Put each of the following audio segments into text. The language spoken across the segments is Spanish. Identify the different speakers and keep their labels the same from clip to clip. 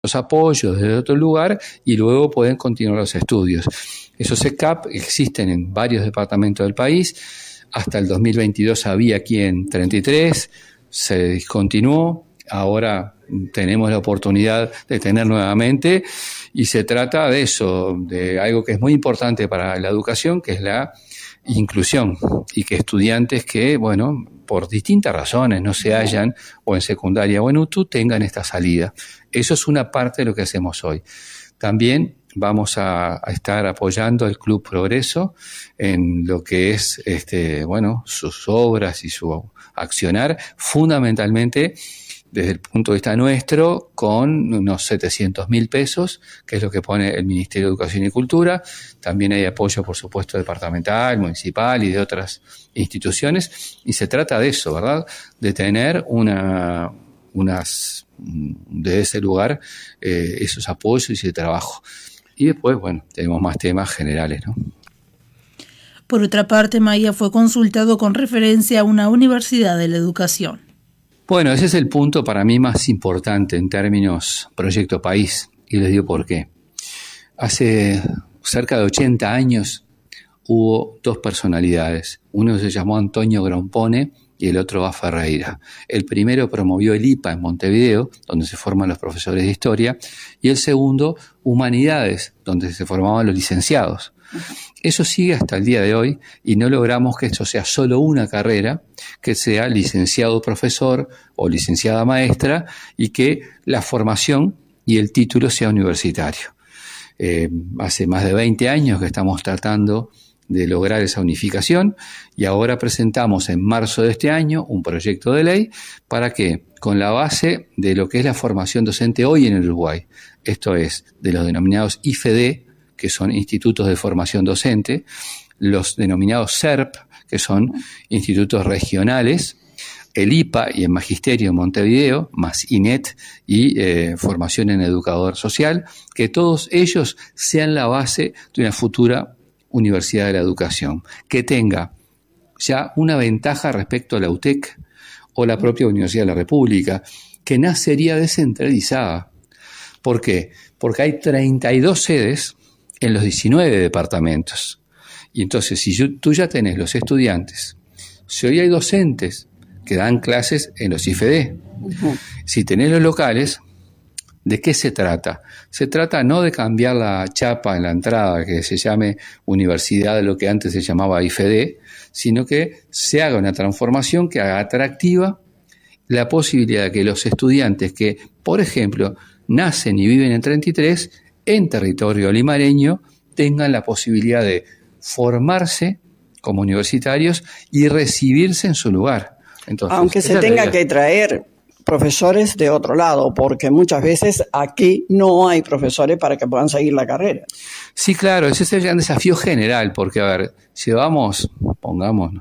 Speaker 1: los apoyos desde otro lugar y luego pueden continuar los estudios. Esos ECAP existen en varios departamentos del país. Hasta el 2022 había aquí en 33, se discontinuó. Ahora tenemos la oportunidad de tener nuevamente y se trata de eso, de algo que es muy importante para la educación, que es la inclusión, y que estudiantes que, bueno, por distintas razones no se hallan o en secundaria o en UTU tengan esta salida. Eso es una parte de lo que hacemos hoy. También vamos a estar apoyando al Club Progreso en lo que es sus obras y su accionar, fundamentalmente desde el punto de vista nuestro, con unos 700.000 pesos, que es lo que pone el Ministerio de Educación y Cultura. También hay apoyo, por supuesto, departamental, municipal y de otras instituciones. Y se trata de eso, ¿verdad? De tener de ese lugar esos apoyos y ese trabajo. Y después, bueno, tenemos más temas generales, ¿no?
Speaker 2: Por otra parte, Maía fue consultado con referencia a una universidad de la educación.
Speaker 1: Bueno, ese es el punto para mí más importante en términos proyecto país, y les digo por qué. Hace cerca de 80 años hubo dos personalidades. Uno se llamó Antonio Grompone y el otro a Ferreira. El primero promovió el IPA en Montevideo, donde se forman los profesores de historia, y el segundo, Humanidades, donde se formaban los licenciados. Eso sigue hasta el día de hoy y no logramos que esto sea solo una carrera, que sea licenciado profesor o licenciada maestra y que la formación y el título sea universitario. Hace más de 20 años que estamos tratando de lograr esa unificación y ahora presentamos en marzo de este año un proyecto de ley para que, con la base de lo que es la formación docente hoy en el Uruguay, esto es, de los denominados IFD, que son institutos de formación docente, los denominados SERP, que son institutos regionales, el IPA y el Magisterio en Montevideo, más INET y formación en educador social, que todos ellos sean la base de una futura Universidad de la Educación, que tenga ya una ventaja respecto a la UTEC o la propia Universidad de la República, que nacería descentralizada. ¿Por qué? Porque hay 32 sedes en los 19 departamentos. Y entonces, si tú ya tenés los estudiantes, si hoy hay docentes que dan clases en los IFD, si tenés los locales, ¿de qué se trata? Se trata no de cambiar la chapa en la entrada, que se llame universidad de lo que antes se llamaba IFD, sino que se haga una transformación que haga atractiva la posibilidad de que los estudiantes que, por ejemplo, nacen y viven en 33, en territorio limareño, tengan la posibilidad de formarse como universitarios y recibirse en su lugar. Entonces,
Speaker 3: aunque se tenga que traer profesores de otro lado, porque muchas veces aquí no hay profesores para que puedan seguir la carrera.
Speaker 1: Sí, claro, ese es el gran desafío general, porque, a ver, si vamos, pongamos,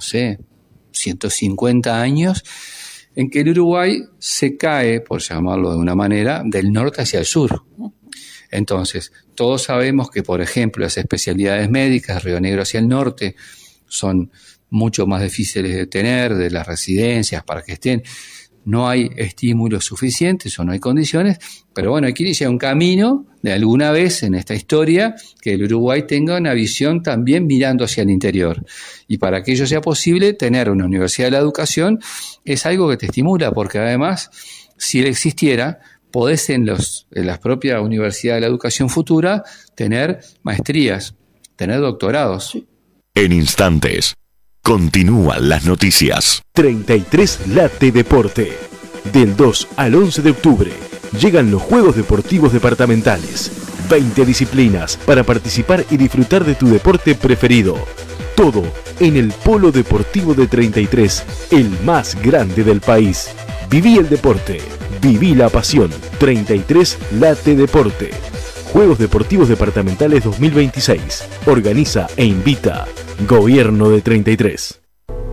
Speaker 1: 150 años, en que el Uruguay se cae, por llamarlo de una manera, del norte hacia el sur. Entonces, todos sabemos que, por ejemplo, las especialidades médicas, Río Negro hacia el norte, son mucho más difíciles de tener, de las residencias, para que estén. No hay estímulos suficientes o no hay condiciones, pero bueno, hay que iniciar un camino de alguna vez en esta historia que el Uruguay tenga una visión también mirando hacia el interior. Y para que ello sea posible, tener una Universidad de la Educación es algo que te estimula, porque además, si él existiera, podés en las propias universidades de la educación futura tener maestrías, tener doctorados.
Speaker 4: En instantes, continúan las noticias.
Speaker 5: 33 Late Deporte. Del 2 al 11 de octubre llegan los Juegos Deportivos Departamentales. 20 disciplinas para participar y disfrutar de tu deporte preferido. Todo en el Polo Deportivo de 33, el más grande del país. Viví el deporte. Viví la pasión. 33 Late Deporte. Juegos Deportivos Departamentales 2026. Organiza e invita Gobierno de 33.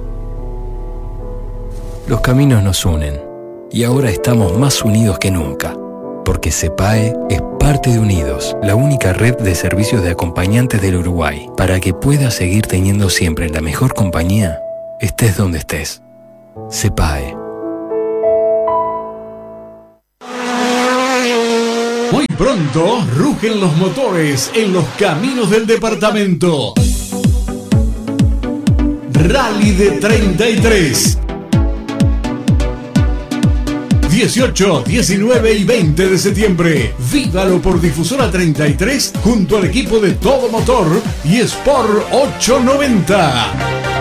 Speaker 6: Los caminos nos unen y ahora estamos más unidos que nunca, porque CEPAE es parte de Unidos, la única red de servicios de acompañantes del Uruguay, para que puedas seguir teniendo siempre la mejor compañía, estés donde estés. CEPAE.
Speaker 7: Muy pronto rugen los motores en los caminos del departamento. Rally de 33. 18, 19 y 20 de septiembre. Vívalo por Difusora 33 junto al equipo de Todo Motor y Sport 890.